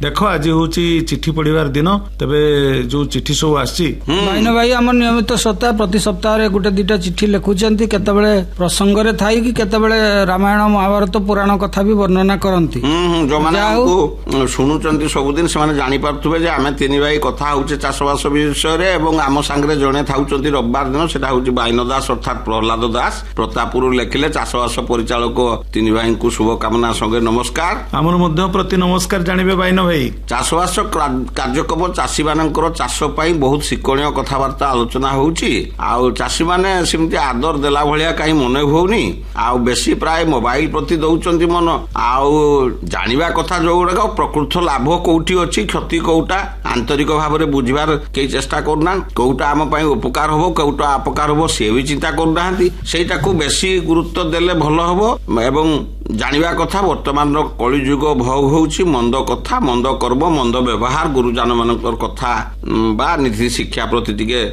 देख आज हूँ चिठी पढ़िबार दिन तेबे जो चिठी सब आसी भाईन भाई आम नियमित सप्ताह प्रति सप्ताह गोटे दिटा चिठी लिखुचंती केतबेले प्रसंग रे थाई कि केतबेले रामायण महाभारत पुराण कथा भी वर्णना करंती जो माने शुणुचंती सबुदिन से माने जानि पारथुबे जे आमे तीन भाई कथा होचे चाषबास विषय रे एवं आम सांगरे जणे थाउचंती रविवार दिन सेटा होची बाइन दास अर्थात प्रहलाद दास प्रतापपुर लेखिले चाषबास परिचालक तीन भाई को शुभकामना संगे नमस्कार आमर मध्य प्रति नमस्कार जानिबे बाइन भाई चाषबास कार्यक्रम चाषी मानकर चाष पाई बहुत शिक्षणीय कथबार्ता आलोचना होउची आ चाषी माने सेमती आदर देला भलिया काई मने होउनी आ बेसी प्राय मोबाइल प्रति दउचंती मन आ जानिबा कथा जोगुडा प्रकृत लाभ कोउठी अछि क्षति कोउटा आंतरिक भाव में बुझिबार के चेष्टा करना कोउटा आम पई उपकार होबो कोउटा अपकार होबो से भी चिंता करनाहांती सेटा को बेसी गुरुत्व देले भलो होबो एवं जानिबा कथा वर्तमान कलिजुग भोग होउची मंद कथा मंद कर्म मंद व्यवहार गुरुजन मानकर कथा बा नीति शिक्षा प्रति टिके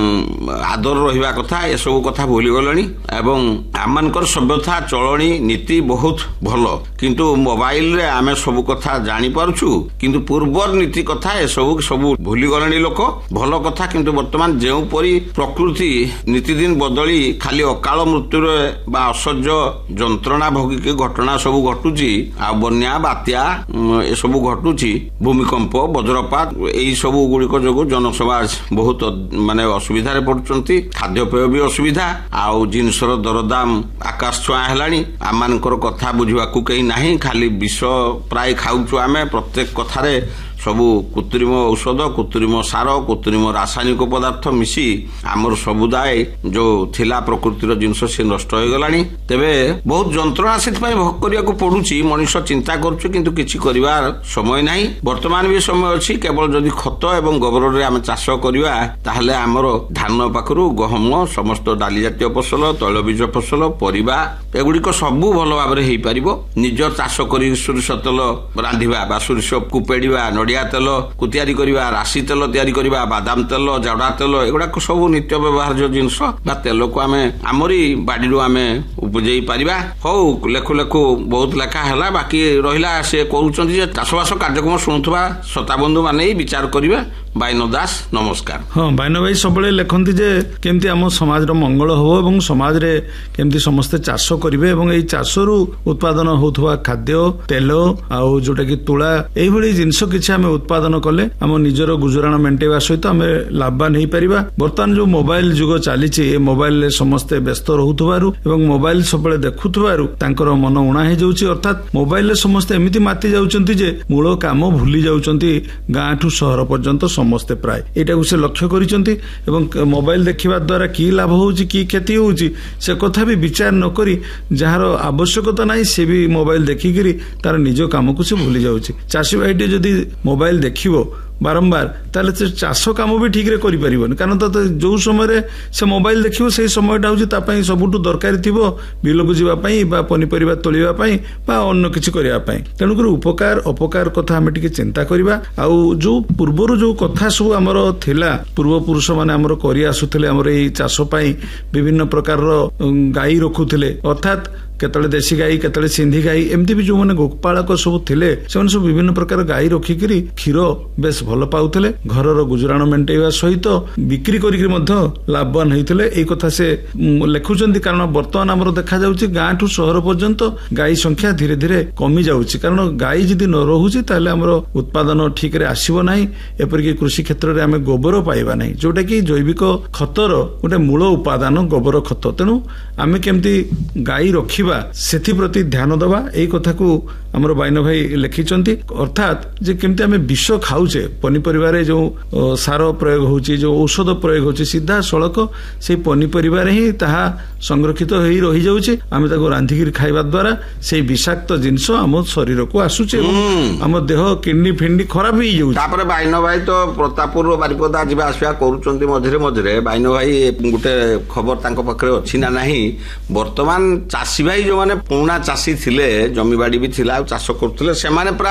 आदर रहिबा कथा ए सब कथा भूली गलणी एवं आमनकर सभ्यता चलणी नीति बहुत भलो किंतु मोबाइल रे आमे सब कथा जानि पारछु किंतु पूर्वर नीति कथा ए सब भूली गलणी लोक भलो कथा किंतु वर्तमान जेउ परी प्रकृति नीति दिन बदली खाली अकाल मृत्यु रे बा असह्य जंत्रणा भोगी के घटना सब घटुची आ बन्या बात्या ए सब घटुची भूमिकंप वज्रपात एई सब गुड़िक जो जनसमाज बहुत माने असुविधा पड़ुचंती खाद्यपेय भी असुविधा आउ जिनसर दरदाम आकाश छुआ हेलानी आमानकर कथा बुझिबाकू कहीं नाही खाली विष प्राय खाउछु आमे प्रत्येक कथारे सबु कृत्रिम औषध कृत्रिम सार कृत्रिम रासायनिक पदार्थ मिसी आमर समुदाय जो थिला प्रकृतिर जिनस से नष्ट हो गलानी तेबे बहुत जंत्रणा से भोग करिया को पड़ुची मनुष्य चिंता करछु किंतु किछि करिवार समय नाही वर्तमान भी समय अछि केवल जदि खत एवं गोबर रे हम चाष करिवा ताहले आमर धान पाखरु गहम समस्त डाली जातीय फसल तैलबीज फसल परिबा एगुड़िक सबु भल भाव में हो पारिबो निज चाष करी सोरिष तेल रांधिबा बा सोरिष को पेडिबा नडिया तेल को तैयारी करिबा राशि तेल तैयारी करिबा बादाम तेल जड़ा तेल एगुड़ा सब नित्य व्यवहार जो जिनस बा तेल को आमे आमरी बाड़ी आमे उपजई पारिबा हो लेखु लेखु बहुत लेखा हैला बाकी रहिला से करूचंती जे चाषबास कार्यक्रम सुनुथबा श्रोता बंधु माने विचार करिबा बाइन दास नमस्कार। हाँ बाइन भाई सब लिखती जे केमती आम समाज मंगल हो एवं समाज रे केमती समस्ते चाष करेंगे एवं यही चाषरू उत्पादन होथुवा खाद्य तेल आउ जोटा कि तुला एही जिनस किछि आमे उत्पादन कले आम निजर गुजराण मेंटेवा सहित आमे लाभवान हो पारिबा। वर्तमान जो मोबाइल जुग चली मोबाइल समस्ते व्यस्त रहुथुवारु एवं मोबाइल सब देखुथुवारु तांकर मन उणा हो जाउछि अर्थात मोबाइल समस्ते एमिति माति जाउछंती जे मूल काम भूली जाउछंती गाँ ठू सहर पर्यंत समस्ते प्राय एटा से लक्ष्य करिसंती एवं मोबाइल देखिबा द्वारा की लाभ होउची की क्षति होउची से कथा भी विचार न करी जहार आवश्यकता नाही से भी मोबाइल देखिकरी तार निज काम को से भूली जाउची। चाषी भाईटे जदि मोबाइल देखिबो बारंबार ताले चाष काम भी ठीक रे करि परिबन कारण तो जो समय से मोबाइल देखिबो से समयटा होउची ता पई सबुटु दरकारी थिबो बिलकु जीवा पई बा पनिपरिबा तोलिबा पई बा अन्य किछि करिया पई तेनु कर उपकार अपकार कथा हम टिके चिंता करिबा। आउ जो पूर्वरु जो कथा सब हमर थिला पूर्व पुरुष माने हमर करि आसुथिले हमर एई चाष पई विभिन्न प्रकार गाई रखुथिले अर्थात केतले देशी गाई केतले सिंधी गाई एमती भी जो माने गोपालक सब थिले से सब विभिन्न प्रकार गाई रखिकरी क्षीर बेस भल पाउथिले घरर गुजराण मेंटेवा सहित बिक्री करिकरी मध्य लाभवान होइथिले एई कथा से लेखुचंती कारण वर्तमान हमर देखा जाउची गाँ ठू शहर पर्यंत गाई संख्या धीरे धीरे कमी जाउची कारण गाई जदि न रहुची ताले हमर उत्पादन ठीक रे आसीबो नाही एपरिक कृषि क्षेत्र रे आमे गोबर पाइबा नाही जोटा कि जैविक खतर गोटे मूल उपादान गोबर खत तेणु आमे केमती गाई रखी से प्रति ध्यान दबा एई कथा को हमर बाइन भाई लिखिचंती अर्थात जे केमती आमे विष खाउचे पनिपरिबारे जो सार प्रयोग होउची जो औषध प्रयोग होउची सीधा सड़क से पनिपरिबारे ही ताहा संरक्षित होई रही जाउची आमे ताको रांधिकिर खाइबा द्वारा से विषाक्त जिंस हम शरीर को आसुचे हम देह किडनी फिंडी खराब होई जाउची। तापर बाइन भाई तो प्रतापपुर बारिपदा जिबा आसिया करूचंती मझरे मझरे बाइन भाई गुटे खबर तांको पखरे अछि ना नाही वर्तमान चाषी भाई जो माने पुणा चाषी थिले जमीबाड़ी भी थिला चाष करथले से माने